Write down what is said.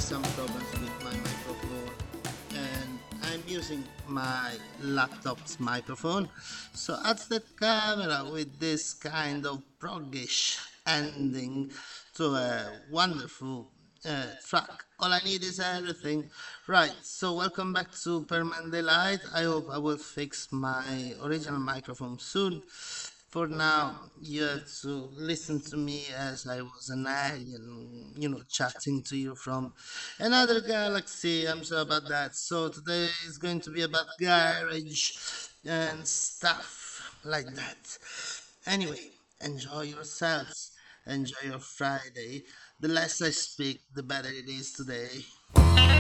some problems with my microphone, and I'm using my laptop's microphone. So adds the camera with this kind of proggish ending to a wonderful track. All I need is everything. Right, so welcome back to Permanent Delight. I hope I will fix my original microphone soon. For now, you have to listen to me as I was an alien, chatting to you from another galaxy. I'm sorry about that. So today is going to be about garage and stuff like that. Anyway, enjoy yourselves. Enjoy your Friday. The less I speak, the better it is today.